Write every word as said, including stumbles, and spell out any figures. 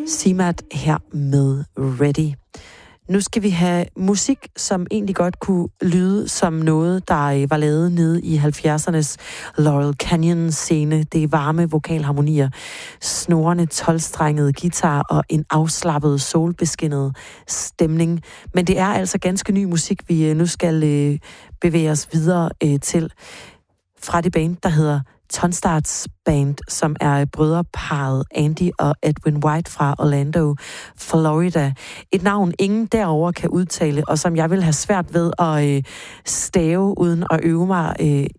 Simat her med Ready. Nu skal vi have musik, som egentlig godt kunne lyde som noget, der var lavet nede i halvfjerdsernes Laurel Canyon-scene. Det er varme vokalharmonier, snorende tolv-strengede guitar og en afslappet, solbeskinnet stemning. Men det er altså ganske ny musik, vi nu skal øh, bevæge os videre øh, til. Fra det band, der hedder Tonstarts Band, som er brødreparret Andy og Edwin White fra Orlando, Florida. Et navn, ingen derover kan udtale, og som jeg vil have svært ved at øh, stave, uden at øve mig øh,